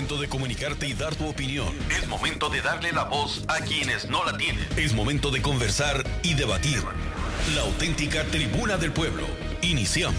momento de comunicarte y dar tu opinión. Es momento de darle la voz a quienes no la tienen. Es momento de conversar y debatir. La auténtica tribuna del pueblo. Iniciamos.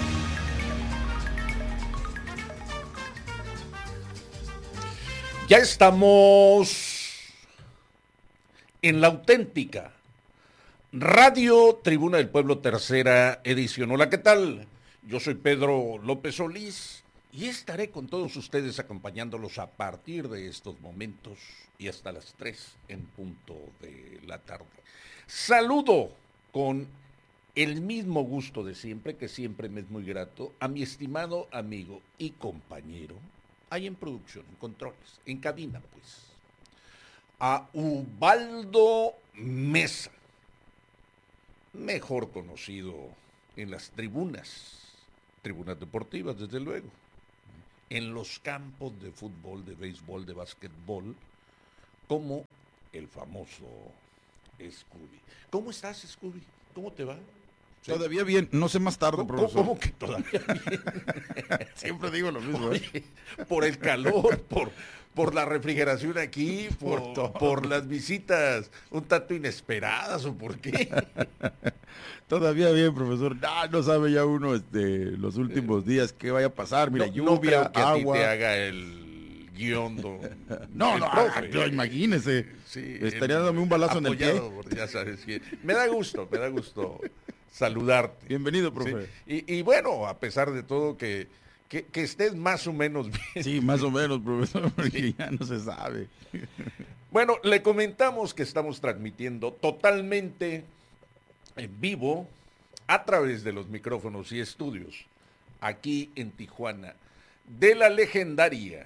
Ya estamos en la auténtica Radio Tribuna del Pueblo, tercera edición. Hola, ¿qué tal? Yo soy Pedro López Solís y estaré con todos ustedes acompañándolos a partir de estos momentos y hasta las 3 en punto de la tarde. Saludo con el mismo gusto de siempre, que siempre me es muy grato, a mi estimado amigo y compañero, ahí en producción, en controles, en cabina, pues, a Ubaldo Mesa, mejor conocido en las tribunas deportivas, desde luego, en los campos de fútbol, de béisbol, de básquetbol, como el famoso Scooby. ¿Cómo estás, Scooby? ¿Cómo te va? ¿Sí? Todavía bien, no sé más tarde, profesor. ¿Cómo que todavía bien? Siempre digo lo mismo. Oye, por el calor, por la refrigeración aquí, por las visitas un tanto inesperadas, ¿o por qué? Todavía bien, profesor. No sabe ya uno los últimos días qué vaya a pasar. Mira, lluvia, no creo que agua. A ti te haga el guión, no, imagínese. Sí, estaría dándome un balazo en el pie. Ya sabes que me da gusto saludarte. Bienvenido, profe. Sí. Y bueno, a pesar de todo que estés más o menos bien. Sí, más o menos, profesor, porque ya no se sabe. Bueno, le comentamos que estamos transmitiendo totalmente en vivo a través de los micrófonos y estudios aquí en Tijuana de la legendaria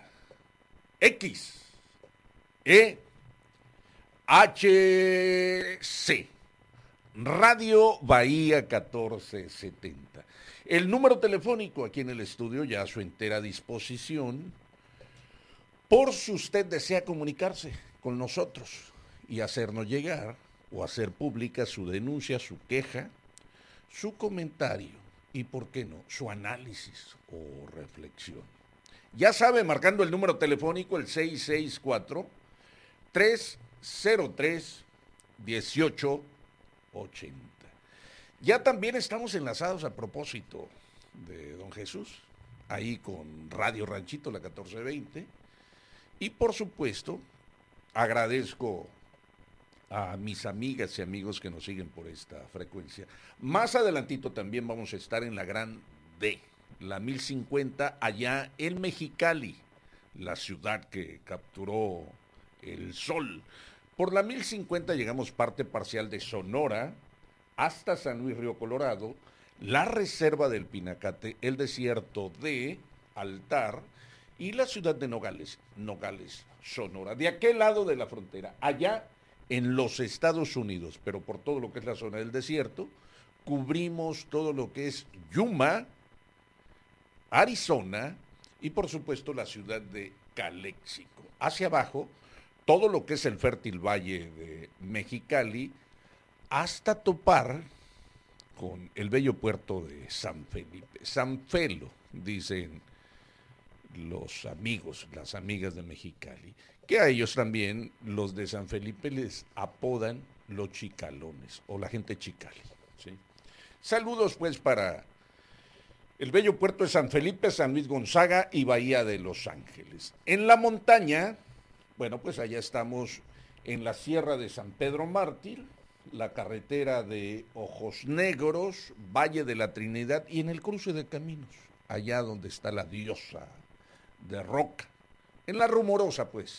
XEHC Radio Bahía 1470. El número telefónico aquí en el estudio ya a su entera disposición por si usted desea comunicarse con nosotros y hacernos llegar o hacer pública su denuncia, su queja, su comentario y, por qué no, su análisis o reflexión. Ya sabe, marcando el número telefónico, el 664-303-1880. Ya también estamos enlazados a propósito de don Jesús, ahí con Radio Ranchito, la 1420. Y por supuesto, agradezco a mis amigas y amigos que nos siguen por esta frecuencia. Más adelantito también vamos a estar en la Gran D, la 1050, allá en Mexicali, la ciudad que capturó el sol. Por la 1050 llegamos parte parcial de Sonora hasta San Luis Río Colorado, la reserva del Pinacate, el desierto de Altar y la ciudad de Nogales, Sonora. De aquel lado de la frontera, allá en los Estados Unidos, pero por todo lo que es la zona del desierto, cubrimos todo lo que es Yuma, Arizona y por supuesto la ciudad de Calexico. Hacia abajo, todo lo que es el fértil valle de Mexicali, hasta topar con el bello puerto de San Felipe. San Felo, dicen los amigos, las amigas de Mexicali, que a ellos también, los de San Felipe, les apodan los chicalones o la gente chicali, ¿sí? Saludos pues para el bello puerto de San Felipe, San Luis Gonzaga y Bahía de Los Ángeles. En la montaña, bueno, pues allá estamos en la Sierra de San Pedro Mártir, la carretera de Ojos Negros, Valle de la Trinidad y en el cruce de caminos, allá donde está la diosa de Roca, en la Rumorosa, pues.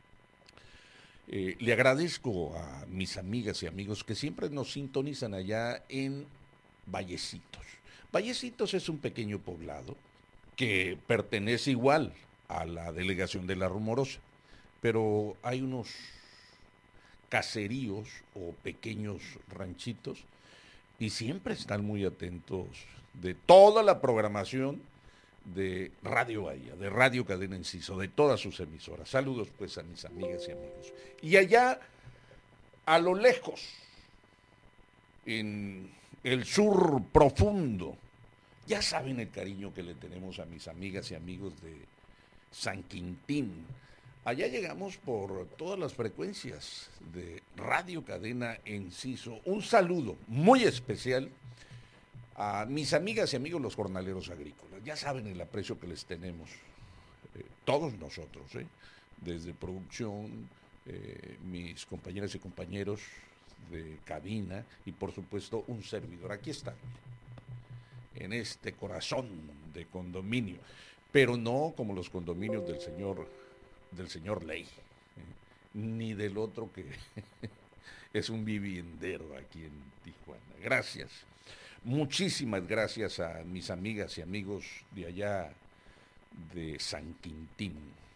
Le agradezco a mis amigas y amigos que siempre nos sintonizan allá en Vallecitos. Vallecitos es un pequeño poblado que pertenece igual a la delegación de la Rumorosa, pero hay unos caseríos o pequeños ranchitos y siempre están muy atentos de toda la programación de Radio Bahía, de Radio Cadena Enciso, de todas sus emisoras. Saludos pues a mis amigas y amigos. Y allá, a lo lejos, en el sur profundo, ya saben el cariño que le tenemos a mis amigas y amigos de San Quintín. Allá llegamos por todas las frecuencias de Radio Cadena Enciso. Un saludo muy especial a mis amigas y amigos los jornaleros agrícolas. Ya saben el aprecio que les tenemos, todos nosotros, desde producción, mis compañeras y compañeros de cabina y por supuesto un servidor. Aquí está, en este corazón de condominio, pero no como los condominios del señor Ley, ni del otro que es un viviendero aquí en Tijuana. Gracias, muchísimas gracias a mis amigas y amigos de allá de San Quintín.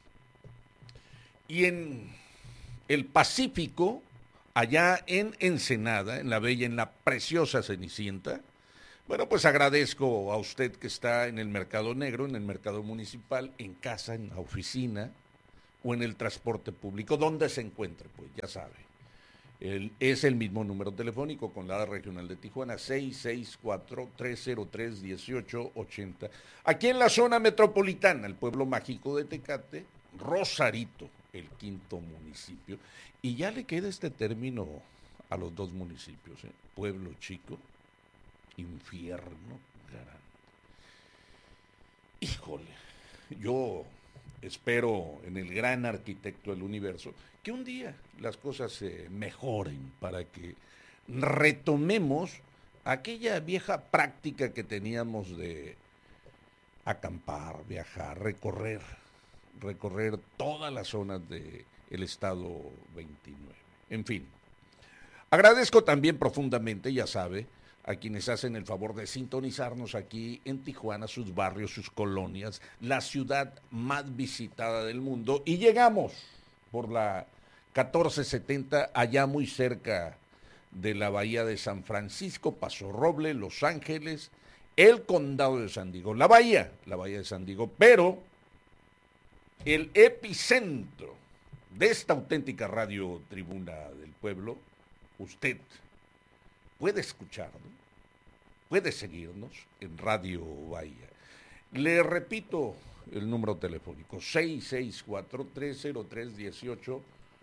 Y en el Pacífico, allá en Ensenada, en la preciosa Cenicienta, bueno, pues agradezco a usted que está en el mercado negro, en el mercado municipal, en casa, en la oficina o en el transporte público, donde se encuentre, pues ya sabe. Es el mismo número telefónico con la regional de Tijuana, 664-303-1880. Aquí en la zona metropolitana, el pueblo mágico de Tecate, Rosarito, el quinto municipio. Y ya le queda este término a los dos municipios, pueblo chico, infierno grande. Híjole, yo espero en el gran arquitecto del universo que un día las cosas se mejoren para que retomemos aquella vieja práctica que teníamos de acampar, viajar, recorrer todas las zonas del estado 29. En fin, agradezco también profundamente, ya sabe, a quienes hacen el favor de sintonizarnos aquí en Tijuana, sus barrios, sus colonias, la ciudad más visitada del mundo. Y llegamos por la 1470, allá muy cerca de la bahía de San Francisco, Paso Roble, Los Ángeles, el condado de San Diego, la bahía de San Diego, pero el epicentro de esta auténtica radio Tribuna del Pueblo, usted puede escucharnos, puede seguirnos en Radio Bahía. Le repito el número telefónico, 664-303-1880.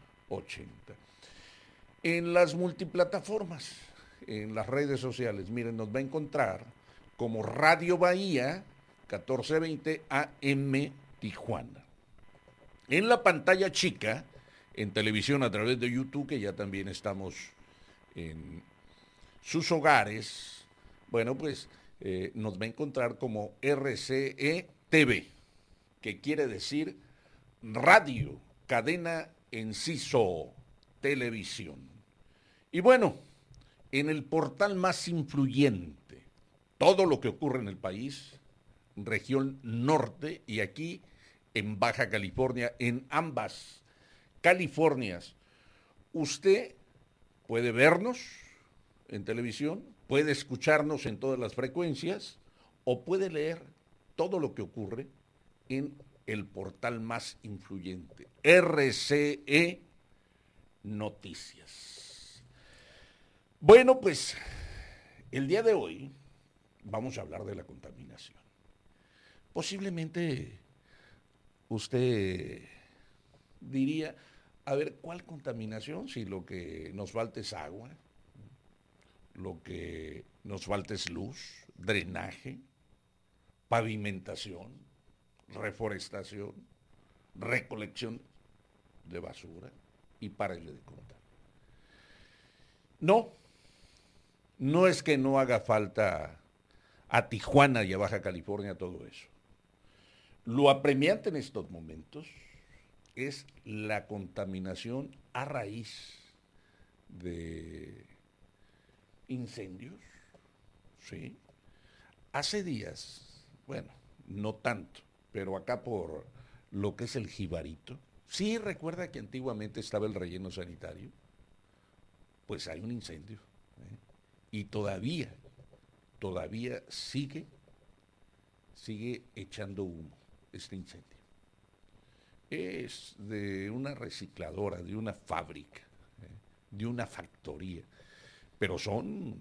En las multiplataformas, en las redes sociales, miren, nos va a encontrar como Radio Bahía 1420 AM Tijuana. En la pantalla chica, en televisión a través de YouTube, que ya también estamos en sus hogares, bueno, pues nos va a encontrar como RCE TV, que quiere decir Radio Cadena Enciso Televisión. Y bueno, en el portal más influyente, todo lo que ocurre en el país, región norte y aquí en Baja California, en ambas Californias, usted puede vernos en televisión, puede escucharnos en todas las frecuencias o puede leer todo lo que ocurre en el portal más influyente, RCE Noticias. Bueno, pues el día de hoy vamos a hablar de la contaminación. Posiblemente usted diría, a ver, ¿cuál contaminación? Si lo que nos falta es agua, lo que nos falta es luz, drenaje, pavimentación, reforestación, recolección de basura y párele de contar. No es que no haga falta a Tijuana y a Baja California todo eso. Lo apremiante en estos momentos es la contaminación a raíz de incendios, ¿sí? Hace días, bueno, no tanto, pero acá por lo que es el Jibarito, ¿sí recuerda que antiguamente estaba el relleno sanitario? Pues hay un incendio, y todavía sigue echando humo este incendio. Es de una recicladora, de una fábrica, de una factoría, pero son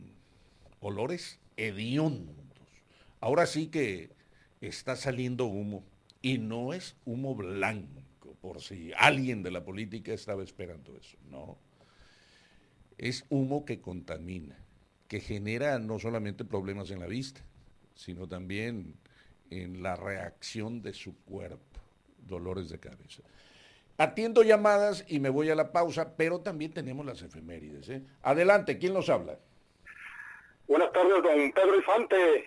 olores hediondos. Ahora sí que está saliendo humo Y no es humo blanco, por si alguien de la política estaba esperando eso, no. Es humo que contamina, que genera no solamente problemas en la vista, sino también en la reacción de su cuerpo, dolores de cabeza. Atiendo llamadas y me voy a la pausa, pero también tenemos las efemérides, ¿eh? Adelante, ¿quién nos habla? Buenas tardes, don Pedro Infante.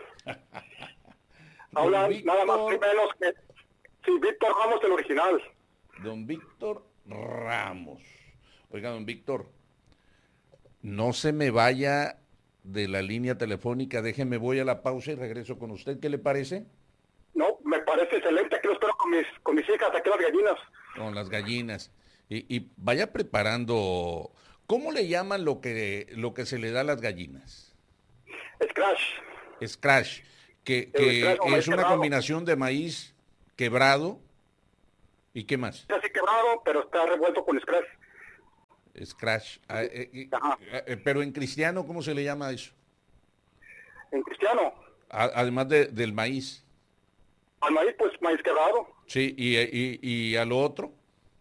Habla nada más y menos que... Sí, Víctor Ramos, el original. Don Víctor Ramos. Oiga, don Víctor, no se me vaya de la línea telefónica, déjeme, voy a la pausa y regreso con usted. ¿Qué le parece? No, me parece excelente. Aquí lo espero con mis hijas, aquí las gallinas. Con las gallinas. Y vaya preparando... ¿Cómo le llaman lo que se le da a las gallinas? Scratch. Scratch, que es una combinación de maíz quebrado. ¿Y qué más? Está así quebrado, pero está revuelto con scratch. Scratch. Pero en cristiano, ¿cómo se le llama eso? En cristiano. Además del maíz. Al maíz, pues maíz quebrado. Sí, y a lo otro.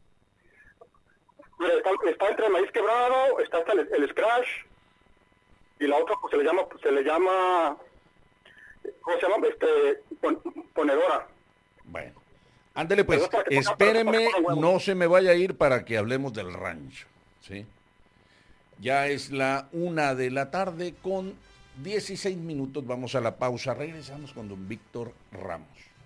Está entre el maíz quebrado, está el scratch, y la otra pues se le llama ¿cómo se llama? Ponedora. Bueno, ándele pues, espéreme, no se me vaya a ir para que hablemos del rancho, ¿sí? Ya es la 1:00 p.m. con 16 minutos, vamos a la pausa, regresamos con don Víctor Ramos.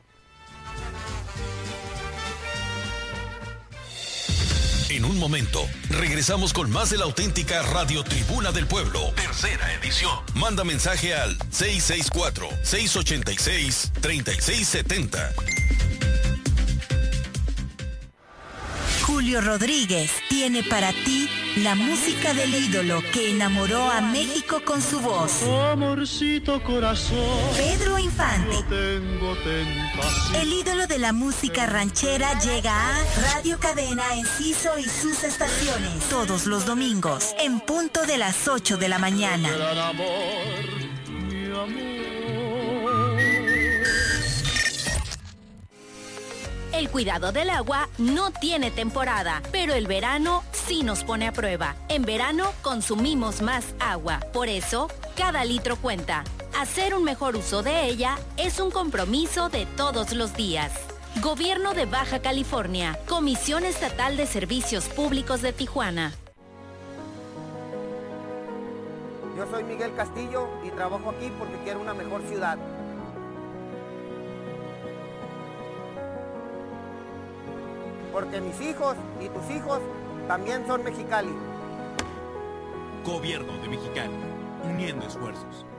En un momento, regresamos con más de la auténtica Radio Tribuna del Pueblo, tercera edición. Manda mensaje al 664-686-3670. Julio Rodríguez tiene para ti la música del ídolo que enamoró a México con su voz. Amorcito corazón, Pedro Infante. no tengo tentación. El ídolo de la música ranchera llega a Radio Cadena Enciso y sus estaciones todos los domingos en punto de las 8 de la mañana. Gran amor, mi amor. El cuidado del agua no tiene temporada, pero el verano sí nos pone a prueba. En verano consumimos más agua, por eso cada litro cuenta. Hacer un mejor uso de ella es un compromiso de todos los días. Gobierno de Baja California, Comisión Estatal de Servicios Públicos de Tijuana. Yo soy Miguel Castillo y trabajo aquí porque quiero una mejor ciudad. Porque mis hijos y tus hijos también son Mexicali. Gobierno de Mexicali, uniendo esfuerzos.